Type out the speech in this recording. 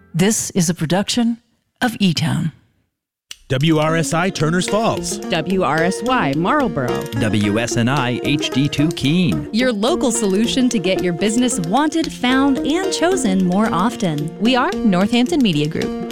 This is a production of eTown. WRSI Turners Falls. WRSY Marlboro. WSNI HD2 Keene. Your local solution to get your business wanted, found, and chosen more often. We are Northampton Media Group.